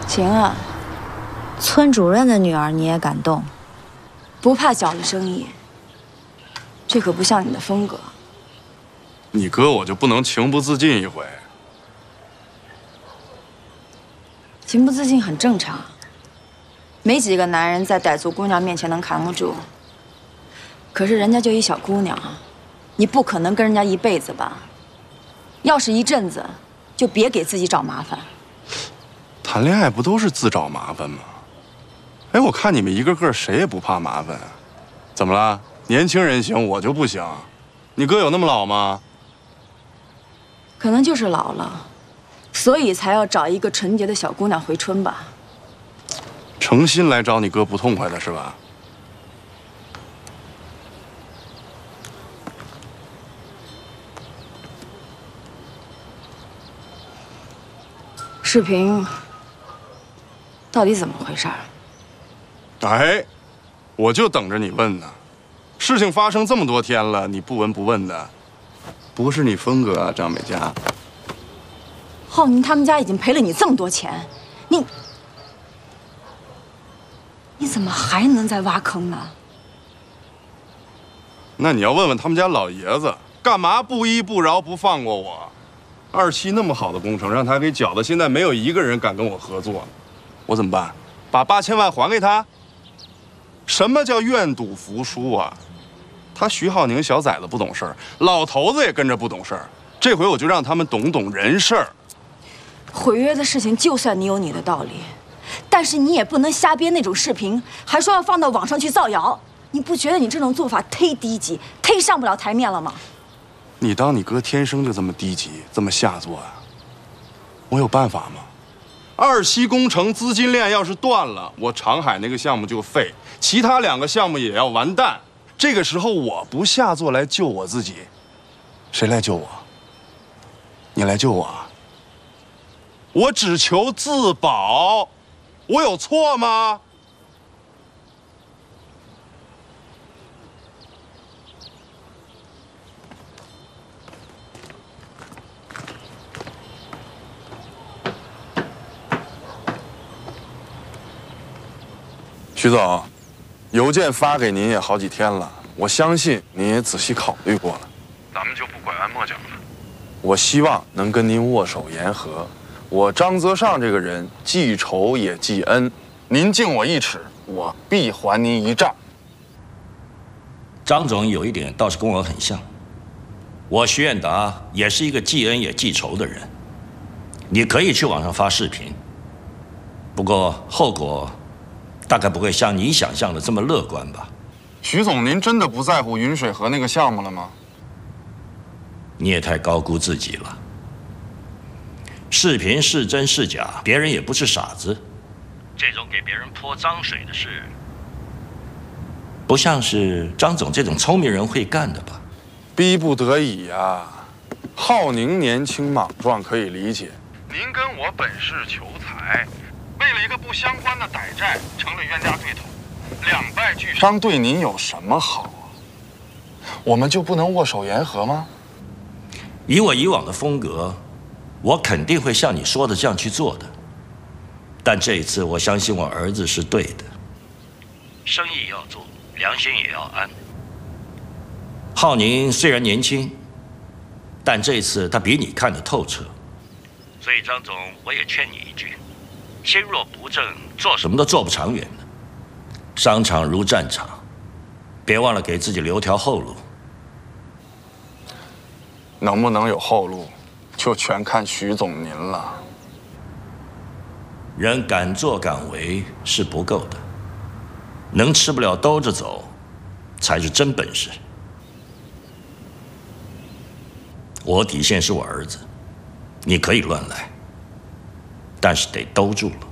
行啊， 村主任的女儿你也敢动？ 不怕搅了生意，这可不像你的风格。 你哥我就不能情不自禁一回？ 情不自禁很正常，没几个男人在傣族姑娘面前能扛得住。可是人家就一小姑娘，你不可能跟人家一辈子吧？要是一阵子，就别给自己找麻烦。 谈恋爱不都是自找麻烦吗？哎，我看你们一个个谁也不怕麻烦，怎么了？年轻人行，我就不行。你哥有那么老吗？ 可能就是老了，所以才要找一个纯洁的小姑娘回春吧。 诚心来找你哥不痛快的是吧？ 视频到底怎么回事？ 哎，我就等着你问呢。事情发生这么多天了，你不闻不问的，不是你风格啊，张美佳。 浩宁他们家已经赔了你这么多钱，你怎么还能再挖坑呢？ 那你要问问他们家老爷子，干嘛不依不饶不放过我？二期那么好的工程，让他给搅的，现在没有一个人敢跟我合作，我怎么办？把8000万还给他？什么叫愿赌服输啊？他徐浩宁小崽子不懂事儿，老头子也跟着不懂事儿。这回我就让他们懂懂人事儿。 毁约的事情，就算你有你的道理，但是你也不能瞎编那种视频，还说要放到网上去造谣。你不觉得你这种做法忒低级，忒上不了台面了吗？ 你当你哥天生就这么低级，这么下作啊？我有办法吗？二期工程资金链要是断了，我长海那个项目就废，其他2个项目也要完蛋。这个时候我不下作来救我自己，谁来救我？你来救我啊？我只求自保，我有错吗？徐总，邮件发给您也好几天了，我相信您也仔细考虑过了。咱们就不拐弯抹角了。我希望能跟您握手言和。我张泽尚这个人记仇也记恩，您敬我1尺，我必还您1丈。 张总有一点倒是跟我很像，我徐远达也是一个记恩也记仇的人。你可以去网上发视频，不过后果大概不会像你想象的这么乐观吧？ 徐总，您真的不在乎云水河那个项目了吗？ 你也太高估自己了。视频是真是假，别人也不是傻子。这种给别人泼脏水的事，不像是张总这种聪明人会干的吧？ 逼不得已呀。浩宁年轻莽撞可以理解，您跟我本是求财，为了一个不相关的歹债成了冤家对头，2败俱伤，对您有什么好啊？我们就不能握手言和吗？ 以我以往的风格，我肯定会像你说的这样去做的。但这一次，我相信我儿子是对的。生意要做，良心也要安。浩宁虽然年轻，但这次他比你看得透彻。所以张总，我也劝你一句：心若不正，做什么都做不长远的。商场如战场，别忘了给自己留条后路。 能不能有后路，就全看徐总您了。 人敢作敢为是不够的，能吃不了兜着走，才是真本事。我底线是我儿子，你可以乱来，但是得兜住了。